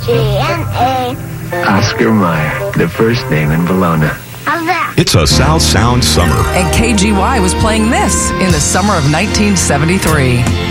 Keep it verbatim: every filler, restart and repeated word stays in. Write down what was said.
G N A. Oscar Mayer, the first name in Bologna. How's that? It's a South Sound summer. And K G Y was playing this in the summer of nineteen seventy-three.